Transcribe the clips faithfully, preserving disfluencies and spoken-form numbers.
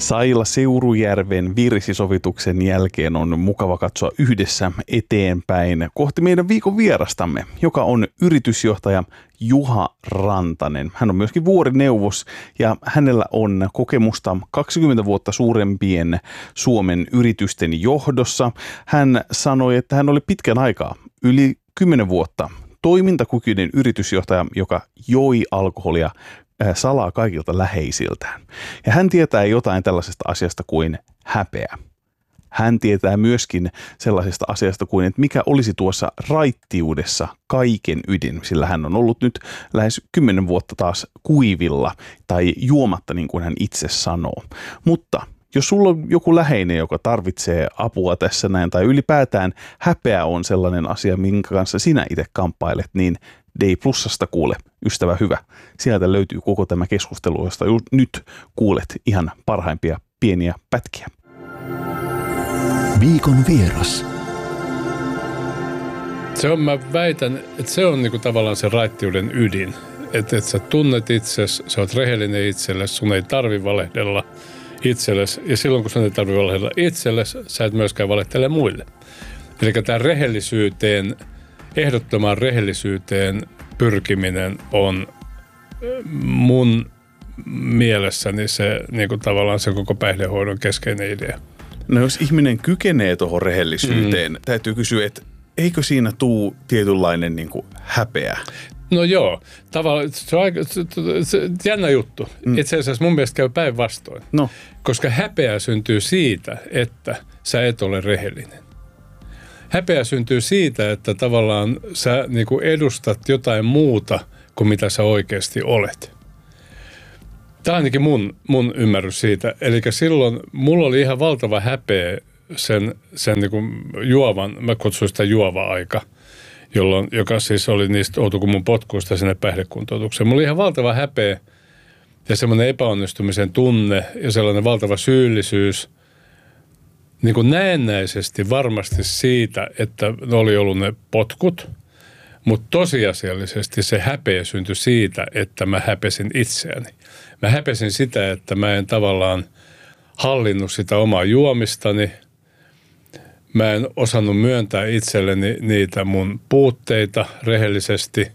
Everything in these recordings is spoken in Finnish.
Saila Seurujärven virsisovituksen jälkeen on mukava katsoa yhdessä eteenpäin kohti meidän viikon vierastamme, joka on yritysjohtaja Juha Rantanen. Hän on myöskin vuorineuvos ja hänellä on kokemusta kaksikymmentä vuotta suurempien Suomen yritysten johdossa. Hän sanoi, että hän oli pitkän aikaa, yli kymmenen vuotta, toimintakykyinen yritysjohtaja, joka joi alkoholia salaa kaikilta läheisiltään. Ja hän tietää jotain tällaisesta asiasta kuin häpeä. Hän tietää myöskin sellaisesta asiasta kuin, että mikä olisi tuossa raittiudessa kaiken ydin, sillä hän on ollut nyt lähes kymmenen vuotta taas kuivilla tai juomatta, niin kuin hän itse sanoo. Mutta jos sulla on joku läheinen, joka tarvitsee apua tässä näin, tai ylipäätään häpeä on sellainen asia, minkä kanssa sinä itse kamppailet, niin D Plusasta kuule, ystävä hyvä. Sieltä löytyy koko tämä keskustelu, josta nyt kuulet ihan parhaimpia pieniä pätkiä. Viikon vieras. Se on, mä väitän, että se on niinku tavallaan se raittiuden ydin. Että et sä tunnet itsesi, sä oot rehellinen itsellesi, sun ei tarvi valehdella itsellesi. Ja silloin kun sun ei tarvi valehdella itsellesi, sä et myöskään valehtele muille. Eli tämä rehellisyyteen, ehdottomaan rehellisyyteen pyrkiminen on mun mielessäni se niinku tavallaan se koko päihdehoidon keskeinen idea. No jos ihminen kykenee tuohon rehellisyyteen, mm. täytyy kysyä, että eikö siinä tuu tietynlainen niin kuin häpeä? No joo, tavallaan se on aika, se, se, jännä juttu. Mm. Itse asiassa mun mielestä käy päinvastoin. No. Koska häpeä syntyy siitä, että sä et ole rehellinen. Häpeä syntyy siitä, että tavallaan sä niin kuin edustat jotain muuta kuin mitä sä oikeasti olet. Tämä on ainakin mun, mun ymmärrys siitä. Eli silloin mulla oli ihan valtava häpeä sen, sen niin kuin juovan, mä kutsuin sitä juova-aika, jolloin, joka siis oli niistä Outokummun potkuista sinne päihdekuntoutukseen. Mulla oli ihan valtava häpeä ja semmoinen epäonnistumisen tunne ja sellainen valtava syyllisyys niin kuin näennäisesti varmasti siitä, että ne oli ollut ne potkut, mutta tosiasiallisesti se häpeä syntyi siitä, että mä häpesin itseäni. Mä häpesin sitä, että mä en tavallaan hallinnut sitä omaa juomistani. Mä en osannut myöntää itselleni niitä mun puutteita rehellisesti.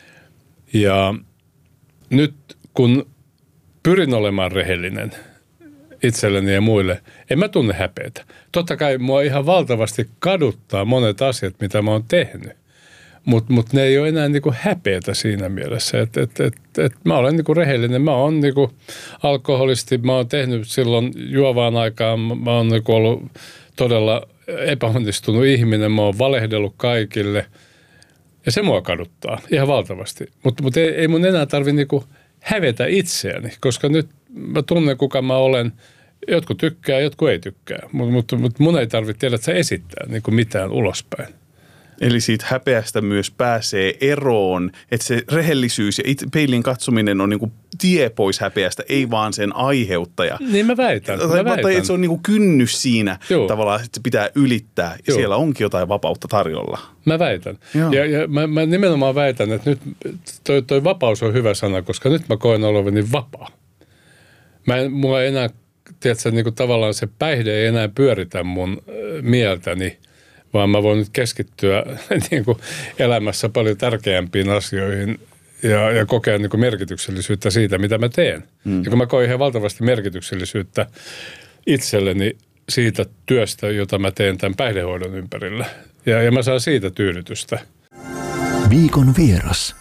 Ja nyt kun pyrin olemaan rehellinen itselleni ja muille, en mä tunne häpeätä. Totta kai mua ihan valtavasti kaduttaa monet asiat, mitä mä oon tehnyt. Mutta mut ne ei ole enää niinku häpeätä siinä mielessä, että et, et, et mä olen niinku rehellinen. Mä oon niinku alkoholisti, mä oon tehnyt silloin juovaan aikaan, mä oon niinku ollut todella epäonnistunut ihminen, mä oon valehdellut kaikille ja se mua kaduttaa ihan valtavasti. Mutta mut ei, ei mun enää tarvitse niinku hävetä itseäni, koska nyt mä tunnen kuka mä olen. Jotkut tykkää, jotkut ei tykkää, mutta mut, mut mun ei tarvitse tiedä, että sä esittää niinku mitään ulospäin. Eli siitä häpeästä myös pääsee eroon, että se rehellisyys ja it, peilin katsominen on niin kuin tie pois häpeästä, ei vaan sen aiheuttaja. Niin mä väitän. Mä tai, väitän. tai että se on niin kuin kynnys siinä Joo. tavallaan, että se pitää ylittää ja Joo. siellä onkin jotain vapautta tarjolla. Mä väitän. Joo. Ja, ja mä, mä nimenomaan väitän, että nyt toi, toi vapaus on hyvä sana, koska nyt mä koen olevani vapaa. Mä en, mulla ei enää, tiedätkö, niin kuin tavallaan se päihde ei enää pyöritä mun mieltäni, vaan mä voin nyt keskittyä niin kuin elämässä paljon tärkeämpiin asioihin ja, ja kokea niin kuin merkityksellisyyttä siitä, mitä mä teen. Mm. Ja kun mä koin ihan valtavasti merkityksellisyyttä itselleni siitä työstä, jota mä teen tämän päihdehoidon ympärillä. Ja, ja mä saan siitä tyydytystä. Viikon vieras.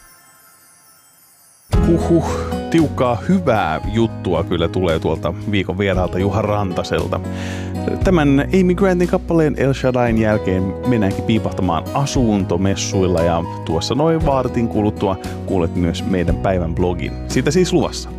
Huhhuh, tiukkaa hyvää juttua kyllä tulee tuolta viikon vieraalta Juha Rantaselta. Tämän Amy Grantin kappaleen El Shaddain jälkeen mennäänkin piipahtamaan asuntomessuilla ja tuossa noin vartin kuluttua kuulet myös meidän päivän blogin. Siitä siis luvassa.